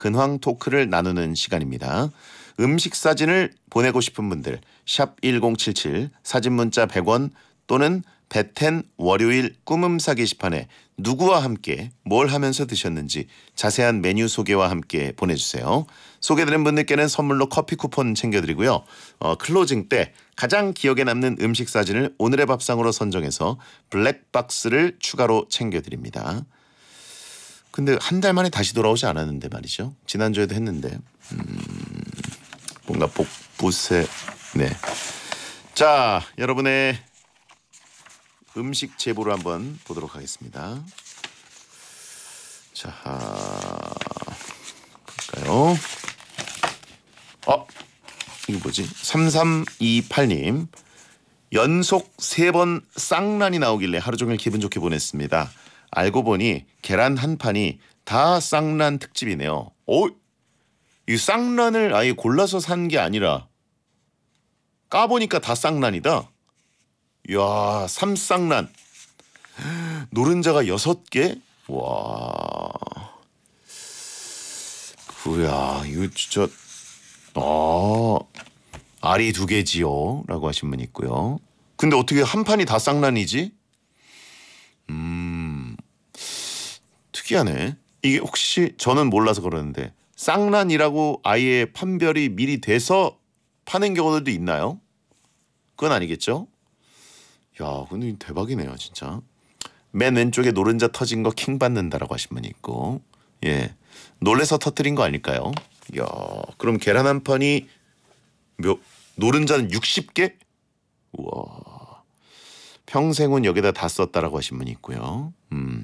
근황 토크를 나누는 시간입니다. 음식 사진을 보내고 싶은 분들 샵 1077 사진 문자 100원 또는 베텐 월요일 꿈음사 게시판에 누구와 함께 뭘 하면서 드셨는지 자세한 메뉴 소개와 함께 보내주세요. 소개되는 분들께는 선물로 커피 쿠폰 챙겨드리고요. 클로징 때 가장 기억에 남는 음식 사진을 오늘의 밥상으로 선정해서 블랙박스를 추가로 챙겨드립니다. 근데 한 달 만에 다시 돌아오지 않았는데 말이죠. 지난주에도 했는데 뭔가 복부세. 네. 자, 여러분의 음식 제보를 한번 보도록 하겠습니다. 자, 볼까요? 이거 뭐지? 3328님. 연속 3번 쌍란이 나오길래 하루 종일 기분 좋게 보냈습니다. 알고 보니 계란 한 판이 다 쌍란 특집이네요. 이 쌍란을 아예 골라서 산 게 아니라 까보니까 다 쌍란이다. 이야, 3쌍란. 노른자가 6개? 와. 뭐야, 이거 진짜. 알이 2개지요? 라고 하신 분 있고요. 근데 어떻게 한 판이 다 쌍란이지? 특이하네. 이게 혹시 저는 몰라서 그러는데 쌍란이라고 아예 판별이 미리 돼서 파는 경우들도 있나요? 그건 아니겠죠? 야, 근데 대박이네요, 진짜. 맨 왼쪽에 노른자 터진 거 킹 받는다라고 하신 분이 있고, 예, 놀래서 터뜨린 거 아닐까요? 야, 그럼 계란 한 판이 노른자는 60개? 우와. 평생은 여기다 다 썼다라고 하신 분이 있고요.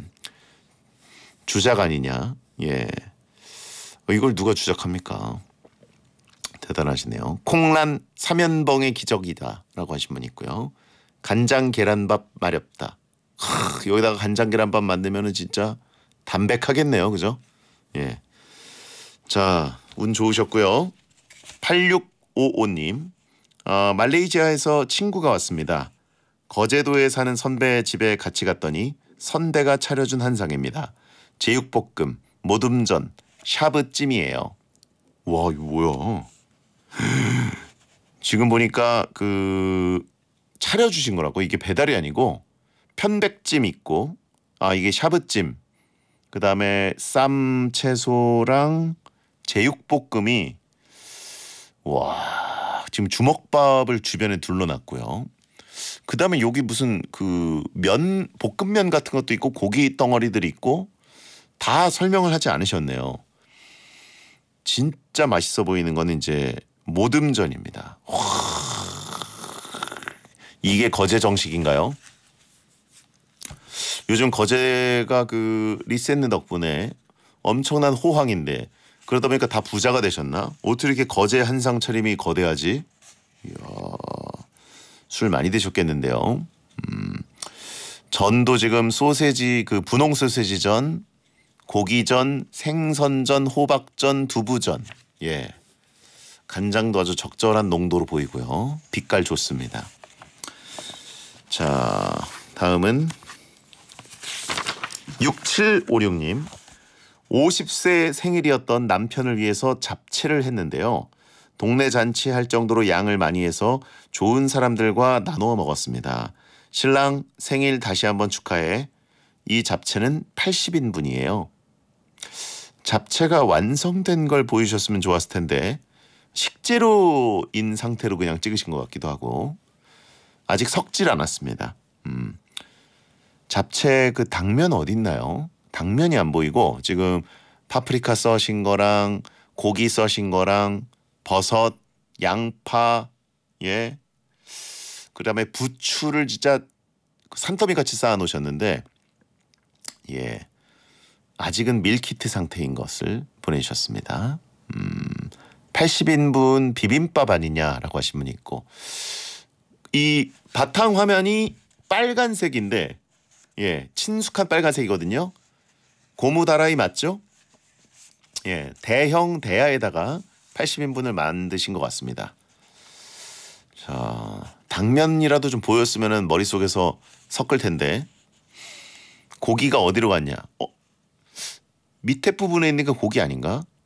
주작 아니냐? 예. 이걸 누가 주작합니까? 대단하시네요. 콩란 삼연봉의 기적이다라고 하신 분 있고요. 간장 계란밥 마렵다. 여기다가 간장 계란밥 만들면은 진짜 담백하겠네요, 그죠? 예. 자, 운 좋으셨고요. 8655님. 말레이시아에서 친구가 왔습니다. 거제도에 사는 선배 집에 같이 갔더니 선배가 차려준 한상입니다. 제육볶음, 모듬전, 샤브찜이에요. 와, 이거 뭐야? 지금 보니까 차려주신 거라고. 이게 배달이 아니고 편백찜 있고, 이게 샤브찜, 그 다음에 쌈 채소랑 제육볶음이, 와, 지금 주먹밥을 주변에 둘러놨고요. 그 다음에 여기 무슨 볶음면 같은 것도 있고 고기 덩어리들이 있고 다 설명을 하지 않으셨네요. 진짜 맛있어 보이는 거는 이제 모듬전입니다. 이게 거제 정식인가요? 요즘 거제가 리센느 덕분에 엄청난 호황인데 그러다 보니까 다 부자가 되셨나? 어떻게 이렇게 거제 한상 차림이 거대하지? 이야, 술 많이 드셨겠는데요. 전도 지금 소세지, 분홍 소세지전, 고기전, 생선전, 호박전, 두부전. 예. 간장도 아주 적절한 농도로 보이고요. 빛깔 좋습니다. 자, 다음은 6756님. 50세 생일이었던 남편을 위해서 잡채를 했는데요. 동네 잔치할 정도로 양을 많이 해서 좋은 사람들과 나누어 먹었습니다. 신랑 생일 다시 한번 축하해. 이 잡채는 80인분이에요. 잡채가 완성된 걸 보여주셨으면 좋았을 텐데 식재료인 상태로 그냥 찍으신 것 같기도 하고 아직 섞질 않았습니다. 잡채 당면 어디 있나요? 당면이 안 보이고 지금 파프리카 써신 거랑 고기 써신 거랑 버섯, 양파, 예, 그다음에 부추를 진짜 산더미 같이 쌓아 놓으셨는데, 예, 아직은 밀키트 상태인 것을 보내주셨습니다. 80인분 비빔밥 아니냐라고 하신 분이 있고, 이 바탕 화면이 빨간색인데, 예, 친숙한 빨간색이거든요. 고무다라이 맞죠? 예, 대형 대야에다가 80인분을 만드신 것 같습니다. 자, 당면이라도 좀 보였으면 머릿속에서 섞을 텐데 고기가 어디로 갔냐? 밑에 부분에 있는 게 고기 아닌가?